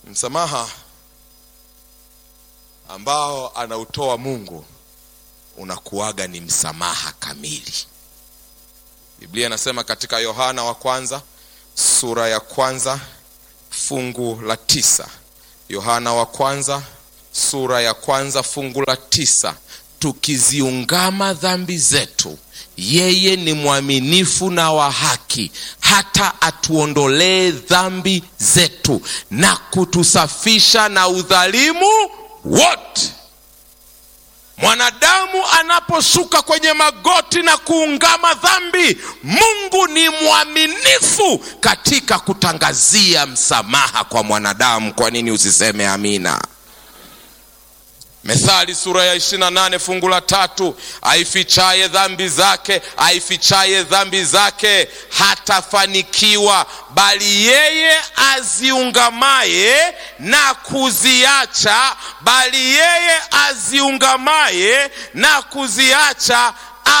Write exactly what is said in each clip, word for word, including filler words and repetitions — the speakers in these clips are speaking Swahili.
Msamaha ambao anautoa Mungu unakuaga ni msamaha kamili. Biblia inasema katika Yohana wa kwanza sura ya kwanza fungu la tisa. Yohana wa kwanza sura ya kwanza fungu la tisa, tukiziungama dhambi zetu, yeye ni mwaminifu na wa haki hata atuondolee dhambi zetu na kutusafisha na udhalimu wote. Mwanadamu anaposhuka kwenye magoti na kuungama dhambi, Mungu ni mwaminifu katika kutangazia msamaha kwa mwanadamu. Kwa nini usiseme amina? Methali sura ya ishirini na nane fungu la tatu, aifichaye dhambi zake, aifichaye dhambi zake hatafanikiwa, bali yeye aziungamaye na kuziacha, bali yeye aziungamaye na kuziacha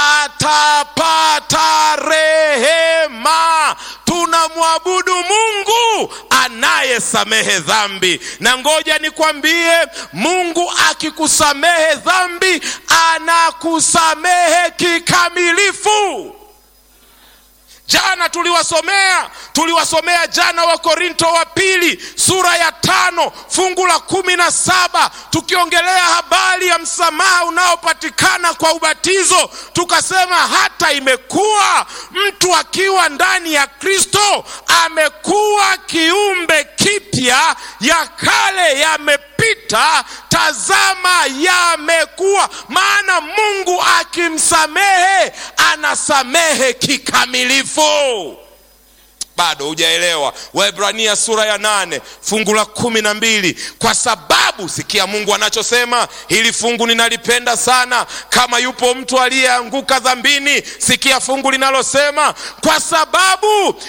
atapata rehema. Tunamwabudu Mungu anayesamehe dhambi. Na ngoja nikwambie, Mungu akikusamehe dhambi, anakusamehe kikamilifu. Jana tuliwasomea, tuliwasomea jana wa Korinto wa pili sura ya tano fungu la kumi na saba, tukiongelea habari ya msamaha unaopatikana kwa ubatizo. Tukasema hata imekuwa mtu akiwa ndani ya Kristo amekuwa kiumbe kipya, ya kale yamepita, tazama yamekuwa. Maana Mungu akimsamehe anasamehe kikamilifu. Bado hujaelewa? Waebrania sura ya nane fungu la kumi na mbili, kwa sababu, sikia Mungu anachosema, hili fungu ninalipenda sana. Kama yupo mtu aliyeanguka dhambini, sikia fungu linalosema, kwa sababu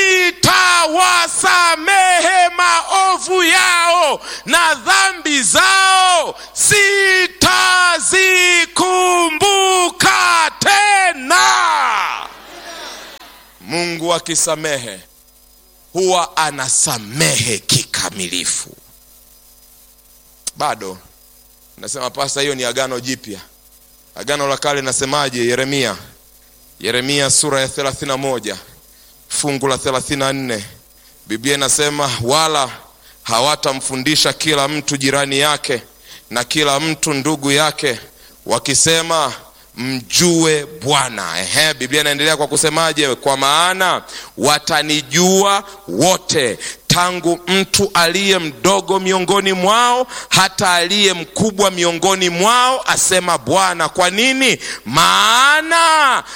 nitawasamehe maovu yao na dhambi zao sitazikumbuka tena. Mungu akisamehe huwa anasamehe kikamilifu. Bado nasema pasta, hiyo ni agano jipya. Agano la kale nasemaje? Yeremia Yeremia sura ya thelathini na moja fungu la thelathini na nne, Biblia inasema, wala hawatamfundisha kila mtu jirani yake na kila mtu ndugu yake, wakisema mjue Bwana. Ehe, Biblia inaendelea kwa kusemaje? Kwa maana watanijua wote, tangu mtu aliye mdogo miongoni mwao hata aliye mkubwa miongoni mwao, asema Bwana. Kwa nini? Maana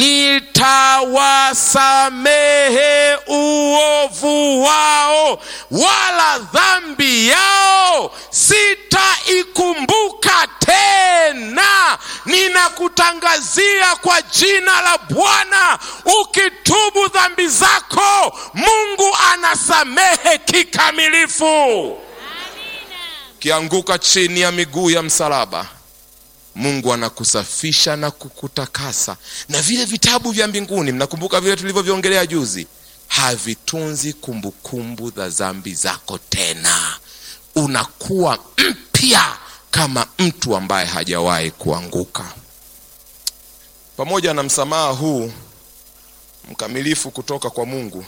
nitawasamehe uovu wao, wala dhambi yao sitaikumbuka tena. Ninakutangazia kwa jina la Bwana, ukitubu dhambi zako, Mungu anasamehe kikamilifu. Amina. Kianguka chini ya miguu ya msalaba, Mungu anakusafisha na kukutakasa. Na vile vitabu vya mbinguni, mnakumbuka vile tulivyoviongelea juzi, havitunzi kumbukumbu za dhambi zako tena. Unakuwa mpya kama mtu ambaye hajawahi kuanguka. Pamoja na msamaha huu mkamilifu kutoka kwa Mungu,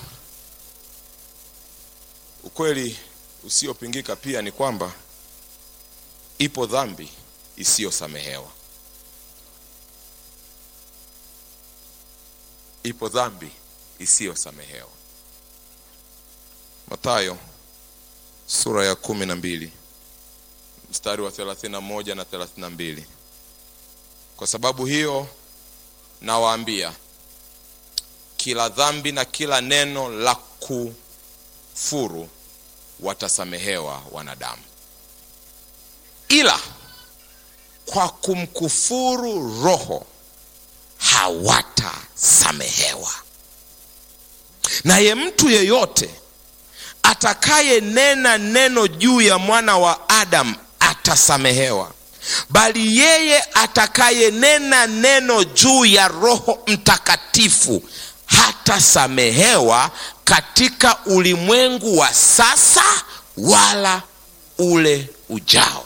ukweli usiopingika pia ni kwamba ipo dhambi isiyosamehewa. Ipo dhambi isiyosamehewa. Mathayo sura ya kumi na mbili mstari wa thelathini na moja na thelathini na mbili, kwa sababu hiyo nawaambia, kila dhambi na kila neno la kufuru watasamehewa wanadamu, ila kwa kumkufuru Roho hawatasamehewa. Naye mtu yeyote atakaye nena neno juu ya mwana wa Adam atasamehewa, bali yeye atakaye nena neno juu ya Roho Mtakatifu hatasamehewa katika ulimwengu wa sasa wala ule ujao.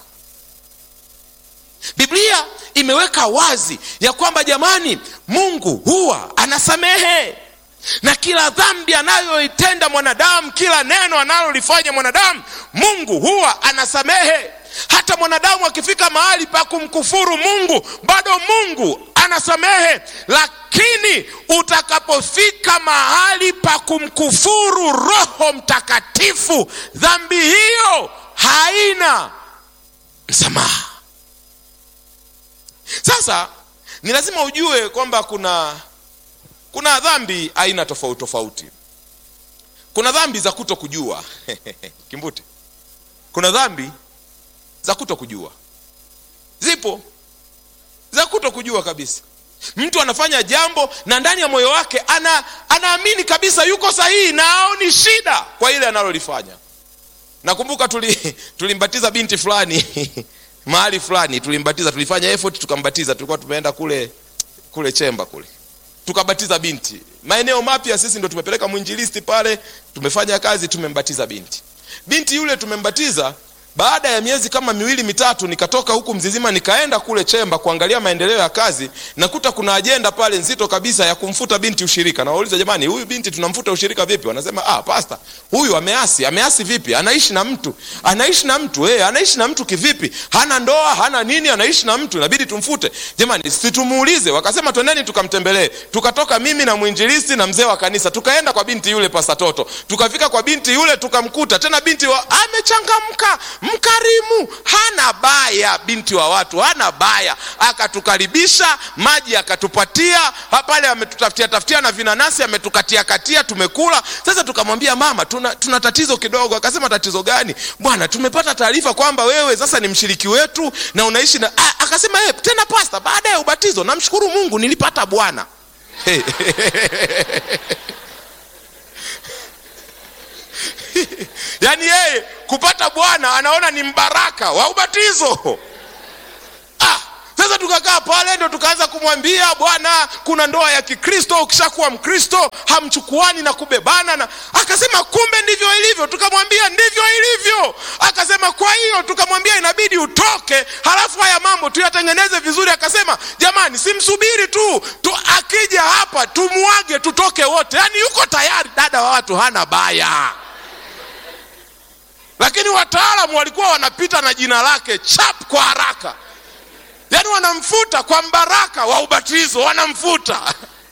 Biblia imeweka wazi ya kwamba jamani, Mungu huwa anasamehe, na kila dhambi anayoitenda mwanadamu, kila neno analolifanya mwanadamu, Mungu huwa anasamehe. Hata mwanadamu akifika mahali pa kumkufuru Mungu, bado Mungu anasamehe. Lakini utakapofika mahali pa kumkufuru Roho Mtakatifu, dhambi hiyo haina msamaha. Sasa ni lazima ujue kwamba kuna kuna dhambi aina tofauti tofauti. Kuna dhambi za kutokujua. Kimbute. Kuna dhambi za kutokujua. Zipo za kutokujua kabisa. Mtu anafanya jambo na ndani ya moyo wake ana anaamini kabisa yuko sahihi na haoni shida kwa ile analolifanya. Nakumbuka tuli tulimbatiza binti fulani mahali fulani, tulimbatiza, tulifanya effort tukambatiza. Tulikuwa tumeenda kule kule Chemba kule, tukabatiza binti. Maeneo mapya, sisi ndo tumepeleka mwinjilisti pale, tumefanya kazi, tumembatiza binti. Binti yule tumembatiza. Baada ya miezi kama miwili mitatu, nikatoka huku Mzizima nikaenda kule Chemba kuangalia maendeleo ya kazi. Nakuta kuna ajenda pale nzito kabisa ya kumfuta binti ushirika. Na wauliza, jamani, huyu binti tunamfuta ushirika vipi? Wanasema, ah pastor, huyu ameasi. Ameasi vipi? Anaishi na mtu. Anaishi na mtu, eh, anaishi na mtu kivipi? Hana ndoa, hana nini, anaishi na mtu, inabidi tumfute. Jamani, situmuulize. Wakasema twendeni tukamtembelee. Tukatoka mimi na mwinjilisti na mzee wa kanisa, tukaenda kwa binti yule Pastor Toto. Tukafika kwa binti yule tukamkuta tena binti wa amechangamka, mkarimu, hana baya, binti wa watu hana baya. Akatukaribisha, maji akatupatia, pale ametutafutia tafutia na vinanasi ametukatia katia, tumekula. Sasa tukamwambia, mama, tuna, tuna tatizo kidogo. Akasema, tatizo gani? Bwana, tumepata taarifa kwamba wewe sasa ni mshiriki wetu na unaishi na ah, akasema, eh, tena pastor, baada ya ubatizo namshukuru Mungu nilipata bwana. Yaani yeye kupata bwana anaona ni mbaraka wa ubatizo. Ah, sasa tukakaa pale ndo tukaanza kumwambia, bwana, kuna ndoa ya Kikristo, ukishakuwa Mkristo hamchukuani na kubebana na... Akasema, kumbe ndivyo ilivyo. Tukamwambia ndivyo ilivyo. Akasema, kwa hiyo tukamwambia inabidi utoke, halafu haya mambo tuyatengeneze vizuri. Akasema, jamani, simsubiri tu, tu akija hapa tumuage tutoke wote. Yaani yuko tayari, dada wa watu hana baya. Lakini wataalamu walikuwa wanapita na jina lake chap kwa haraka. Yaani wanamfuta kwa mbaraka wa ubatizo, wanamfuta.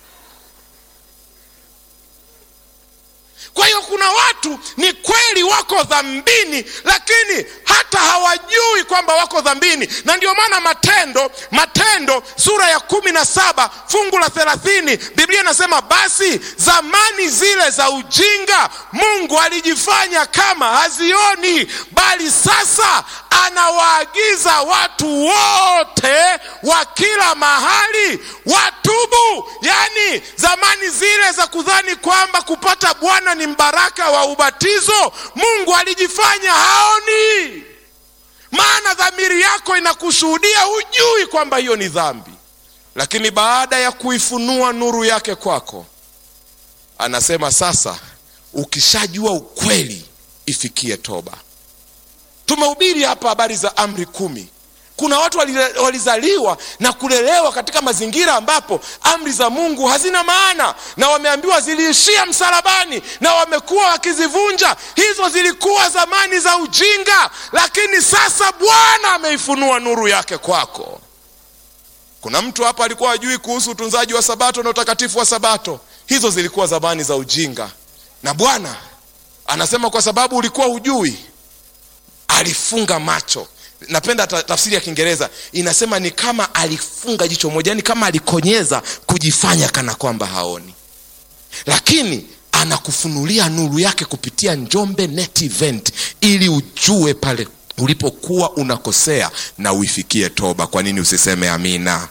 Kwa hiyo kuna watu ni kweli wako dhambini, lakini hata hawajui kwamba wako dhambini. Na ndio maana Matendo, Matendo sura ya kumi na saba fungu la thelathini, Biblia inasema, basi zamani zile za ujinga Mungu alijifanya kama hazioni, bali sasa anawaagiza watu wote wa kila mahali watubu. Yani zamani zile za kudhani kwamba kupata bwana ni mbaraka wa ubatizo, Mungu alijifanya haoni. Maana dhamiri yako inakushuhudia, hujui kwamba hiyo ni dhambi. Lakini baada ya kuifunua nuru yake kwako, anasema sasa ukishajua ukweli, ifikie toba. Tumehubiri hapa habari za amri kumi. Kuna watu walizaliwa na kulelewa katika mazingira ambapo amri za Mungu hazina maana, na wameambiwa ziliishia msalabani na wamekuwa wakizivunja. Hizo zilikuwa zamani za ujinga, lakini sasa Bwana ameifunua nuru yake kwako. Kuna mtu hapa alikuwa hajui kuhusu utunzaji wa Sabato na utakatifu wa Sabato. Hizo zilikuwa zamani za ujinga, na Bwana anasema kwa sababu ulikuwa hujui, alifunga macho. Napenda tafsiri ya Kiingereza, inasema ni kama alifunga jicho moja, yani kama alikonyeza kujifanya kana kwamba haoni. Lakini anakufunulia nuru yake kupitia Njombe Net Event ili ujue pale ulipokuwa unakosea na uifikie toba. Kwa nini usiseme amina?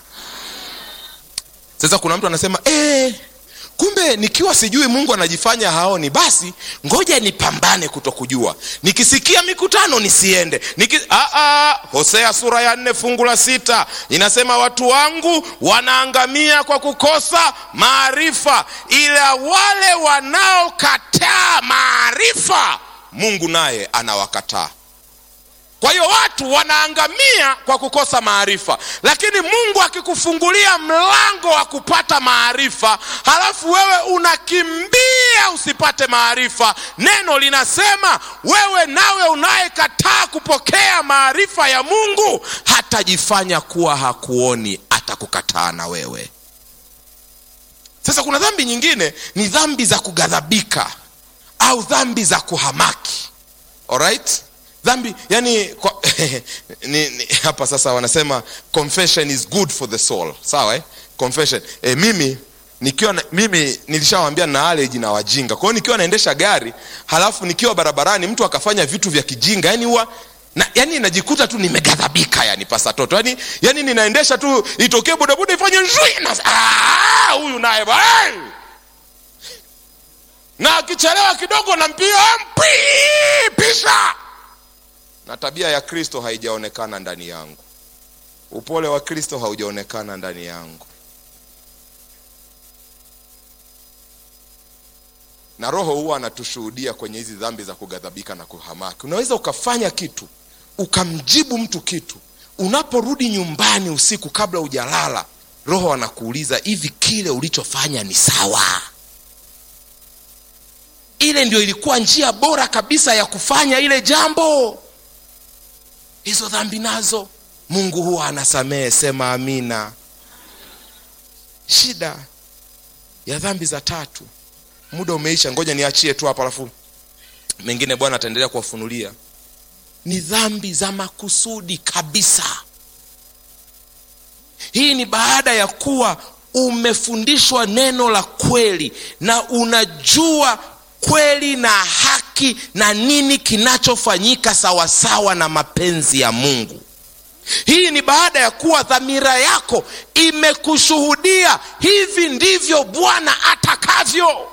Sasa kuna mtu anasema, eh, kumbe nikiwa sijui Mungu anajifanya haoni, basi ngoja nipambane kutokujua. Nikisikia mikutano nisiende. Niki... Ah, ah, Hosea sura ya nne fungu la sita inasema, watu wangu wanaangamia kwa kukosa maarifa, ila wale wanaokataa maarifa Mungu naye anawakataa. Kwa hiyo watu wanaangamia kwa kukosa maarifa. Lakini Mungu akikufungulia mlango wa kupata maarifa, halafu wewe unakimbia usipate maarifa, neno linasema wewe nawe unayekataa kupokea maarifa ya Mungu, hatajifanya kuwa hakuoni, atakukataa na wewe. Sasa kuna dhambi nyingine, ni dhambi za kughadhabika au dhambi za kuhamaki. Alright? Dhambi yani kwa, ni, ni, hapa sasa wanasema confession is good for the soul. Sawa eh? Confession. E, mimi nikiwa na, mimi nilishawaambia na allergy na wajinga. Kwa hiyo nikiwa naendesha gari, halafu nikiwa barabarani mtu akafanya vitu vya kijinga, yani huwa na yani najikuta tu nimeghadhabika, yani pasa toto. Yani yani ninaendesha tu, itokee bodaboda ifanye nzui na ah huyu naye bwana. Na akichelewa kidogo nampiga mpi pisha. Na tabia ya Kristo haijaonekana ndani yangu. Upole wa Kristo haujaonekana ndani yangu. Na Roho huwa anatushuhudia kwenye hizi dhambi za kughadhabika na kuhamaki. Unaweza ukafanya kitu, ukamjibu mtu kitu, unaporudi nyumbani usiku kabla hujalala, Roho anakuuliza, hivi kile ulichofanya ni sawa? Ile ndio ilikuwa njia bora kabisa ya kufanya ile jambo. Hizo dhambi nazo Mungu huwa anasamehe, sema amina. Shida ya dhambi za tatu, muda umeisha, ngoja niachie tu hapa alafu mengine Bwana ataendelea kuwafunulia, ni dhambi za makusudi kabisa. Hii ni baada ya kuwa umefundishwa neno la kweli na unajua kweli na haki na nini kinachofanyika sawa sawa na mapenzi ya Mungu. Hii ni baada ya kuwa dhamira yako imekushuhudia hivi ndivyo Bwana atakavyo.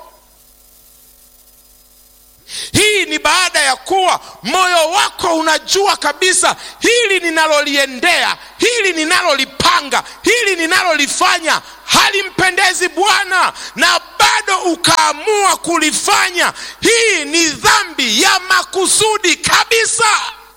Hii ni baada ya kuwa moyo wako unajua kabisa, hili ninaloliendea, hili ninalolipanga, hili ninalolifanya halimpendezi Bwana, na bado ukaamua kulifanya. Hii ni dhambi ya makusudi kabisa.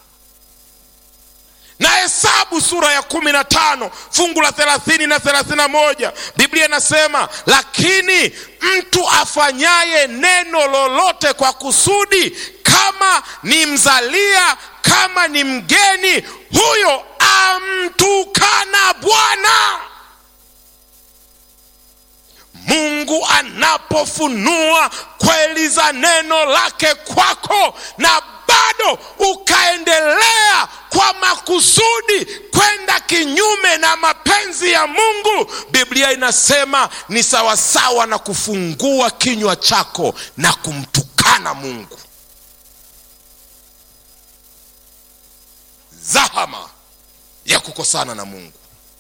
Na Hesabu sura ya kumi na tano fungu la thelathini na thelathini na moja, Biblia inasema, lakini mtu afanyaye neno lolote kwa kusudi, kama ni mzalia kama ni mgeni, huyo amtukana Bwana. Mungu anapofunua kweli za neno lake kwako na bado ukaendelea kwa makusudi kwenda kinyume na mapenzi ya Mungu, Biblia inasema ni sawa sawa na kufungua kinywa chako na kumtukana Mungu. Zahama ya kukosana na Mungu.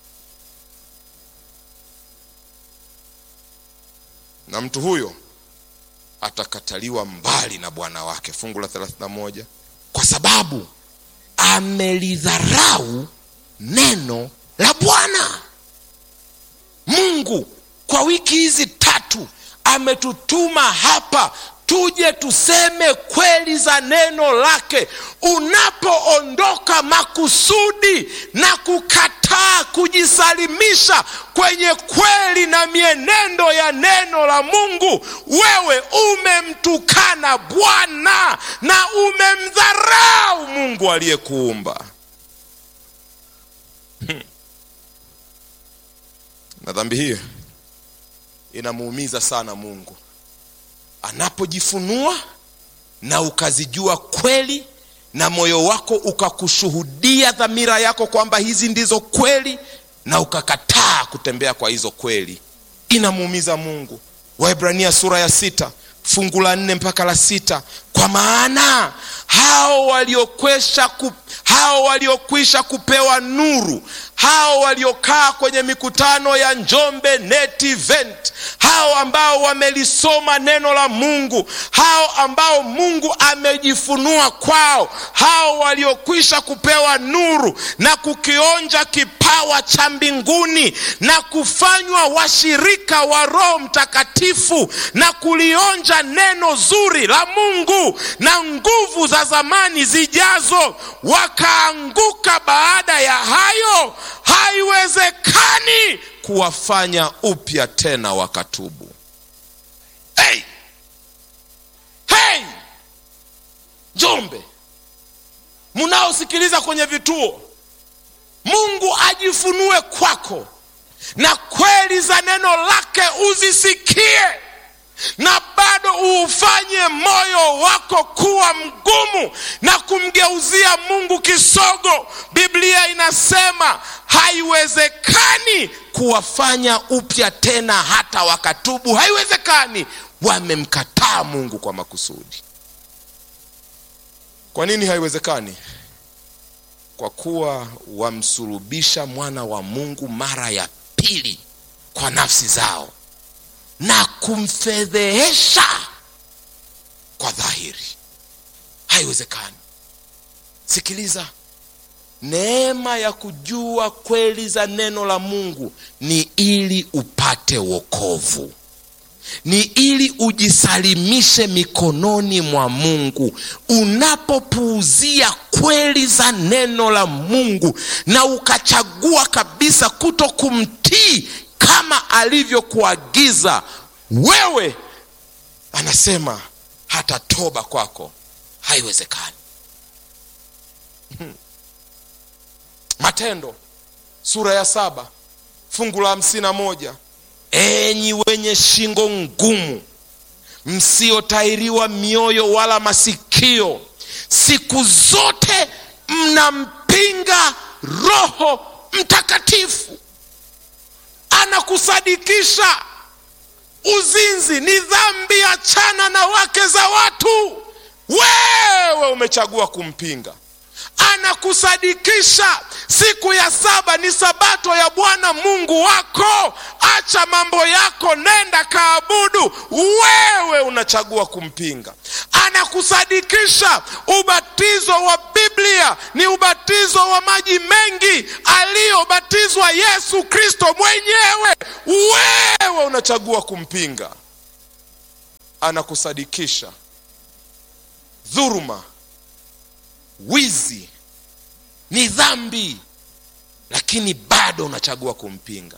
Na mtu huyo atakataliwa mbali na Bwana wake. Fungu la thelathini na moja, kwa sababu amelidharau neno la Bwana. Mungu kwa wiki hizi tatu ametutuma hapa tuje tuseme kweli za neno lake. Unapoondoka makusudi na kukataa kujisalimisha kwenye kweli na mienendo ya neno la Mungu, wewe umemtukana Bwana na umemdharau Mungu aliyekuumba. Hmm. Na dhambi hiyo inamuumiza sana Mungu. Anapojifunua na ukazijua kweli na moyo wako ukakushuhudia dhamira yako kwamba hizi ndizo kweli, na ukakataa kutembea kwa hizo kweli, inamuumiza Mungu. Waebrania sura ya sita fungu la nne mpaka la sita, kwa maana hao waliokwisha ku, hao waliokwisha kupewa nuru hao waliokaa kwenye mikutano ya Njombe Net Event, hao ambao wamelisoma neno la Mungu, hao ambao Mungu amejifunua kwao, hao waliokwisha kupewa nuru na kukionja kipawa cha mbinguni na kufanywa washirika wa Roho Mtakatifu na kulionja neno zuri la Mungu na nguvu za zamani zijazo, wakaanguka baada ya hayo, haiwezekani kuwafanya upya tena wakatubu. Hey! Hey! Njombe, mnaosikiliza kwenye vituo, Mungu ajifunue kwako na kweli za neno lake uzisikie, na bado ufanye moyo wako kuwa mgumu na kumgeuzia Mungu kisogo. Biblia inasema haiwezekani kuwafanya upya tena hata wakatubu. Haiwezekani. Wamemkataa Mungu kwa makusudi. Kwa nini haiwezekani? Kwa kuwa wamsulubisha mwana wa Mungu mara ya pili kwa nafsi zao na kumfedhehesha kwa dhahiri. Haiwezekani. Sikiliza, neema ya kujua kweli za neno la Mungu ni ili upate wokovu, ni ili ujisalimishe mikononi mwa Mungu. Unapopuuzia kweli za neno la Mungu na ukachagua kabisa kuto kumtii kama alivyokuagiza wewe, anasema hata toba kwako haiwezekani. Matendo sura ya saba fungu la hamsini na moja. Enyi wenye shingo ngumu, msiotairiwa mioyo wala masikio, siku zote mnampinga Roho Mtakatifu. Anakusadikisha uzinzi ni dhambi, achana na wake za watu. Wewe umechagua kumpinga. Anakusadikisha siku ya saba ni sabato ya Bwana Mungu wako, acha mambo yako, nenda kaabudu. Wewe unachagua kumpinga. Anakusadikisha ubatizo wa Biblia ni ubatizo wa maji mengi aliobatizwa Yesu Kristo mwenyewe. Wewe unachagua kumpinga. Anakusadikisha dhuluma, wizi ni dhambi, lakini bado unachagua kumpinga.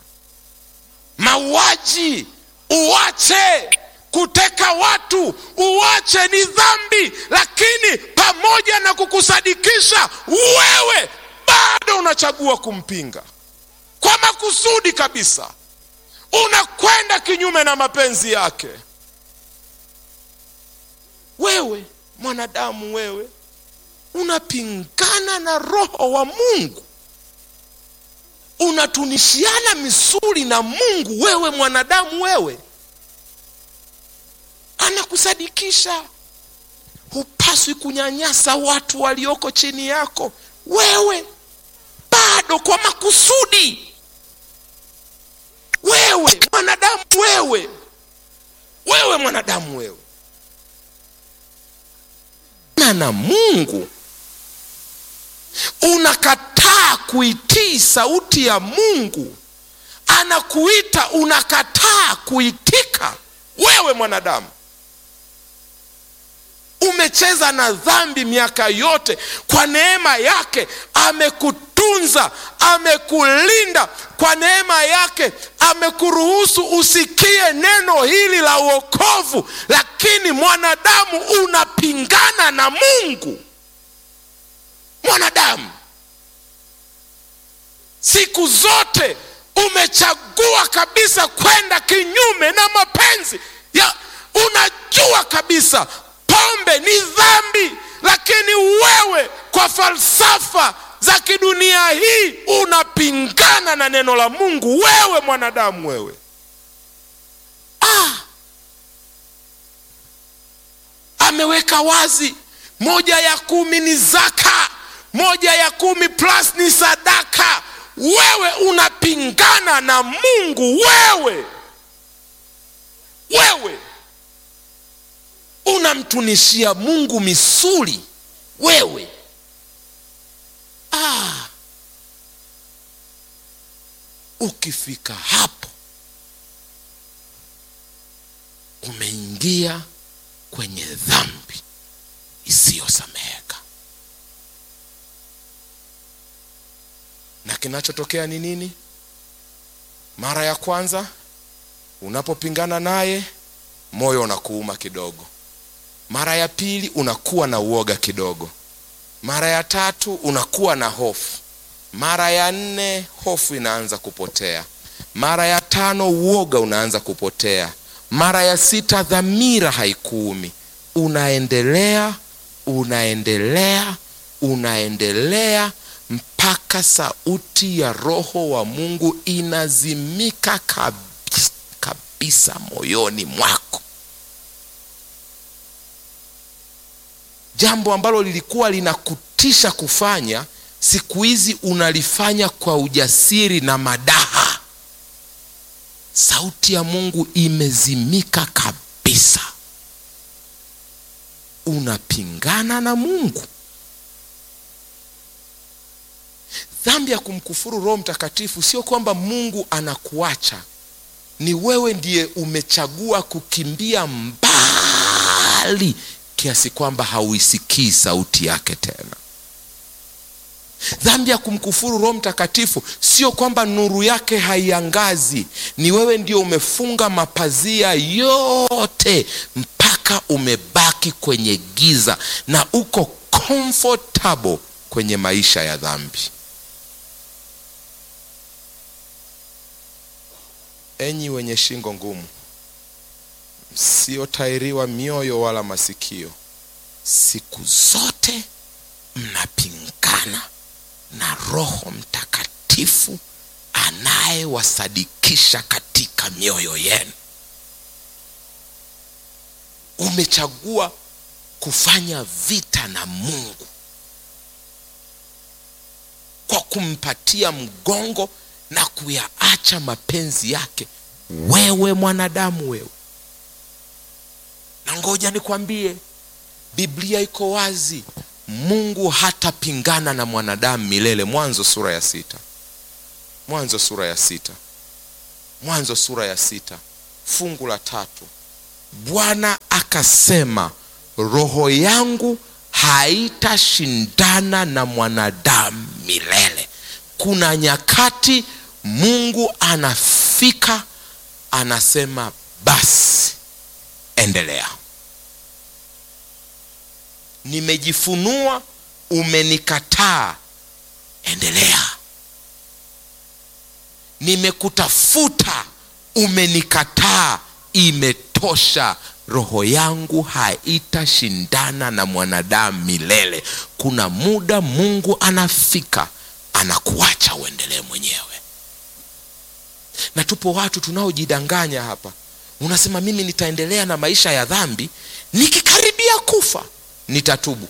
Mauaji uache, kuteka watu uache, ni dhambi, lakini pamoja na kukusadikisha wewe bado unachagua kumpinga. Kwa makusudi kabisa unakwenda kinyume na mapenzi yake. Wewe mwanadamu, wewe unapingana na Roho wa Mungu, unatunishiana misuli na Mungu. Wewe mwanadamu, wewe anakusadikisha hupaswi kunyanyasa watu walioko chini yako. Wewe bado kwa makusudi. Wewe mwanadamu, wewe wewe mwanadamu, wewe na na Mungu unakataa kuitii sauti ya Mungu. Anakuita, unakataa kuitika. Wewe mwanadamu umecheza na dhambi miaka yote. Kwa neema yake amekutunza, amekulinda. Kwa neema yake amekuruhusu usikie neno hili la wokovu, lakini mwanadamu unapingana na Mungu. Mwanadamu siku zote umechagua kabisa kwenda kinyume na mapenzi ya, unajua kabisa pombe ni dhambi, lakini wewe kwa falsafa za kidunia hii unapingana na neno la Mungu. Wewe mwanadamu, wewe ah, ameweka wazi moja ya kumi ni zaka, moja ya kumi plus ni sadaka. wewe unapingana na Mungu. Wewe wewe unamtunishia Mungu misuli. Wewe ah, ukifika hapo umeingia kwenye dhambi isiyosameheka. Na kinachotokea ni nini? Mara ya kwanza unapopingana naye, moyo unakuuma kidogo. Mara ya pili unakuwa na uoga kidogo. Mara ya tatu unakuwa na hofu. Mara ya nne hofu inaanza kupotea. Mara ya tano uoga unaanza kupotea. Mara ya sita dhamira haikuumi. Unaendelea, unaendelea, unaendelea mpaka sauti ya Roho wa Mungu inazimika kabisa, kabisa moyoni mwako. Jambo ambalo lilikuwa linakutisha kufanya, siku hizi unalifanya kwa ujasiri na madaha. Sauti ya Mungu imezimika kabisa. Unapingana na Mungu. Dhambi ya kumkufuru Roho Mtakatifu sio kwamba Mungu anakuacha. Ni wewe ndiye umechagua kukimbia mbali kiasi kwamba hauisikii sauti yake tena. Dhambi ya kumkufuru Roho Mtakatifu sio kwamba nuru yake haiangazi. Ni wewe ndio umefunga mapazia yote mpaka umebaki kwenye giza na uko comfortable kwenye maisha ya dhambi. Enyi wenye shingo ngumu, msiotairiwa mioyo wala masikio, siku zote mnapingana na Roho Mtakatifu anayewasadikisha katika mioyo yenu. Umechagua kufanya vita na Mungu kwa kumpatia mgongo na kuyaacha mapenzi yake. Wewe mwanadamu wewe. Na ngoja nikwambie, Biblia iko wazi. Mungu hatapingana na mwanadamu milele. Mwanzo sura ya sita. Mwanzo sura ya sita. Mwanzo sura ya sita. Fungu la tatu. Bwana akasema, roho yangu haitashindana na mwanadamu milele. Kuna nyakati Mungu anafika anasema basi endelea. Nimejifunua, umenikataa, endelea. Nimekutafuta, umenikataa, imetosha. Roho yangu haitashindana na mwanadamu milele. Kuna muda Mungu anafika anakuacha uendelee mwenyewe. Na tupo watu tunaojidanganya hapa. Unasema mimi nitaendelea na maisha ya dhambi, nikikaribia kufa nitatubu.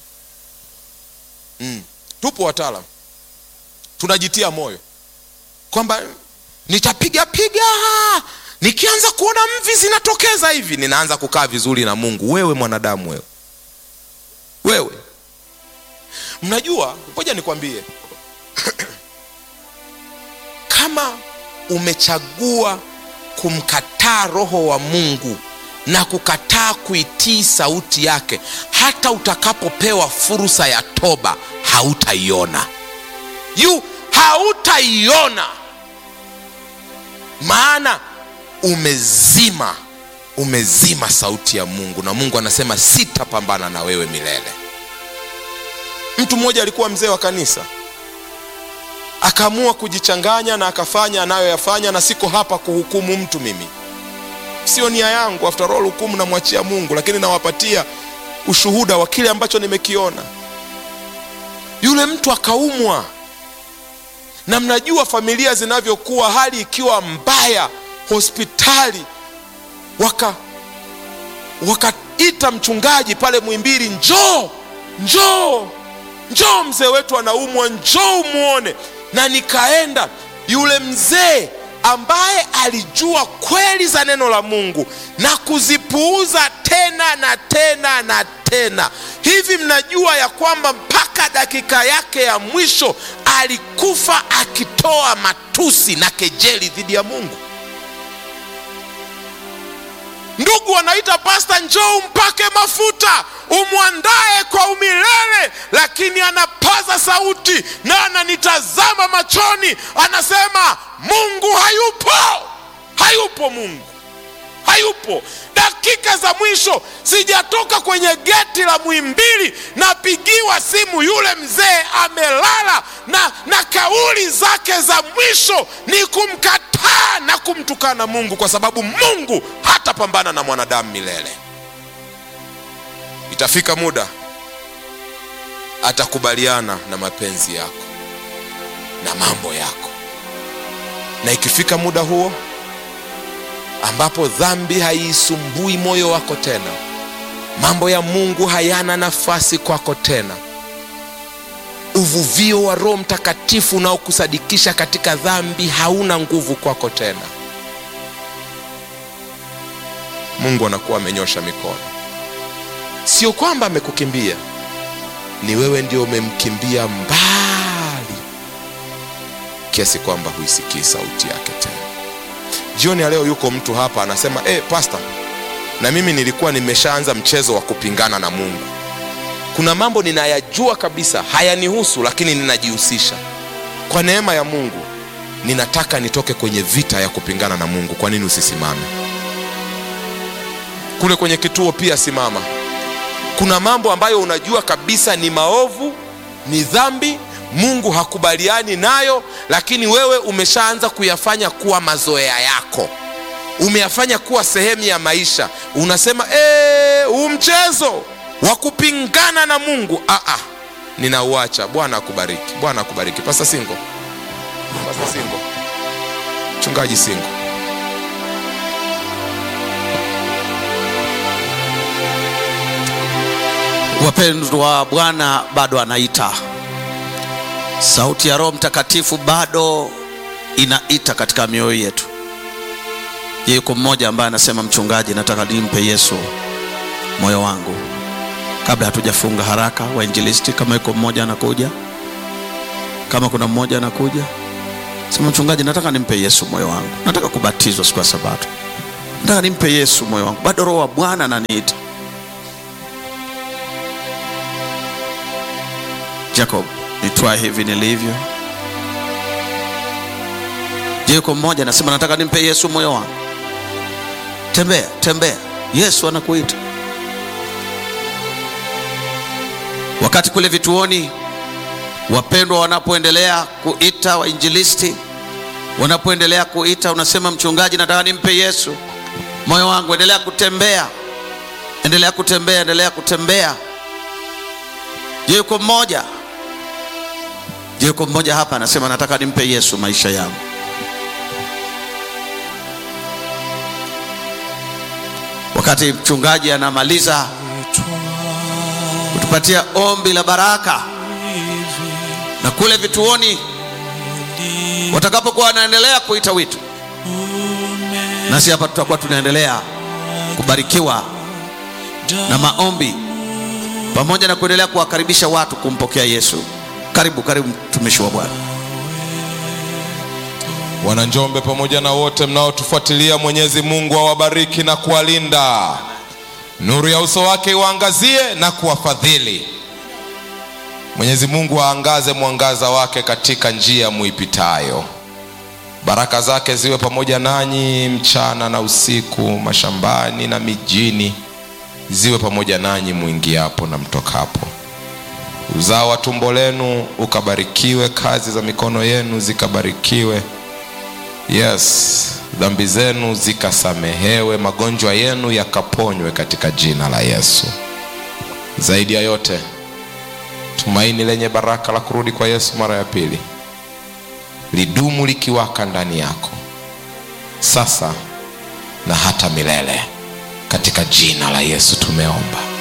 Mm. Tupo wataalamu tunajitia moyo kwamba nitapiga piga, nikianza kuona mvi zinatokeza hivi ninaanza kukaa vizuri na Mungu. Wewe mwanadamu wewe. Wewe. Mnajua, ngoja nikwambie. Kama umechagua kumkataa Roho wa Mungu na kukataa kuitii sauti yake, hata utakapopewa fursa ya toba hautaiona. You hautaiona. Maana umezima umezima sauti ya Mungu, na Mungu anasema sitapambana na wewe milele. Mtu mmoja alikuwa mzee wa kanisa, akaamua kujichanganya na akafanya anayoyafanya. Na siko hapa kuhukumu mtu, mimi sio nia yangu, after all hukumu na mwachia Mungu, lakini nawapatia ushuhuda wa kile ambacho nimekiona. Yule mtu akaumwa, na mnajua familia zinavyokuwa, hali ikiwa mbaya, hospitali waka wakaita mchungaji pale Muhimbili, njoo njoo njoo mzee wetu anaumwa, njoo muone. na nikaenda. Yule mzee ambaye alijua kweli za neno la Mungu na kuzipuuza tena na tena na tena. Hivi mnajua ya kwamba mpaka dakika yake ya mwisho alikufa akitoa matusi na kejeli dhidi ya Mungu. Ndugu wanaita pasta, njoo umpake mafuta, umwandae kwa umilele, lakini anapaza sauti na ananitazama machoni, anasema Mungu hayupo. Hayupo Mungu. Hayupo. Dakika za mwisho sijatoka kwenye geti la Muhimbili, napigiwa simu, yule mzee amelala, na, na kauli zake za mwisho ni kumkataa na kumtukana Mungu, kwa sababu Mungu hatapambana na mwanadamu milele. Itafika muda atakubaliana na mapenzi yako na mambo yako, na ikifika muda huo ambapo dhambi haisumbui moyo wako tena, mambo ya Mungu hayana nafasi kwako tena, uvuvio wa Roho Mtakatifu unaokusadikisha katika dhambi hauna nguvu kwako tena, Mungu anakuwa amenyosha mikono. Sio kwamba amekukimbia, ni wewe ndio umemkimbia mbali kiasi kwamba huisikii sauti yake tena. Jioni ya leo yuko mtu hapa anasema, eh pastor, na mimi nilikuwa nimeshaanza mchezo wa kupingana na Mungu. Kuna mambo ninayajua kabisa hayanihusu, lakini ninajihusisha. Kwa neema ya Mungu ninataka nitoke kwenye vita ya kupingana na Mungu. Kwa nini usisimame? Kule kwenye kituo pia simama. Kuna mambo ambayo unajua kabisa ni maovu, ni dhambi, Mungu hakubaliani nayo, lakini wewe umeshaanza kuyafanya kuwa mazoea yako, umeyafanya kuwa sehemu ya maisha. Unasema eh, huu mchezo wa kupingana na Mungu a a ninauacha. Bwana akubariki. Bwana akubariki. Pasa Singo. Pasa Singo. Mchungaji Singo. Wapendwa, Bwana bado anaita. Sauti ya Roho Mtakatifu bado inaita katika mioyo yetu. Yuko mmoja ambaye anasema, mchungaji, nataka nimpe Yesu moyo wangu. Kabla hatujafunga haraka, wainjilisti, kama yuko mmoja anakuja, kama kuna mmoja anakuja, sema, mchungaji, nataka nimpe Yesu moyo wangu. Nataka kubatizwa siku ya Sabato. Nataka nimpe Yesu moyo wangu. Bado Roho wa Bwana ananiita. Jacob, nitwae hivi nilivyo. Je, yuko mmoja anasema, nataka nimpe Yesu moyo wangu? Tembea, tembea. Yesu anakuita. Wakati kule vituoni wapendwa wanapoendelea kuita, wainjilisti wanapoendelea kuita, unasema, mchungaji, nataka nimpe Yesu moyo wangu. Endelea kutembea. Endelea kutembea, endelea kutembea. Je, yuko mmoja? Je, yuko mmoja hapa anasema, nataka nimpe Yesu maisha yangu? Wakati mchungaji anamaliza kutupatia ombi la baraka, na kule vituoni watakapokuwa wanaendelea kuita wito, nasi hapa tutakuwa tunaendelea kubarikiwa na maombi, pamoja na kuendelea kuwakaribisha watu kumpokea Yesu. Karibu, karibu mtumishi wa Bwana. Wana Njombe pamoja na wote mnaotufuatilia, Mwenyezi Mungu awabariki na kuwalinda. Nuru ya uso wake iwaangazie na kuwafadhili. Mwenyezi Mungu aangaze mwangaza wake katika njia muipitayo. Baraka zake ziwe pamoja nanyi mchana na usiku, mashambani na mijini. Ziwe pamoja nanyi muingiapo na mtokapo. Uzao wa tumbo lenu ukabarikiwe, kazi za mikono yenu zikabarikiwe. Yes, dhambi zenu zikasamehewe, magonjwa yenu yakaponywe katika jina la Yesu. Zaidi ya yote, tumaini lenye baraka la kurudi kwa Yesu mara ya pili lidumu likiwaka ndani yako sasa na hata milele, katika jina la Yesu tumeomba.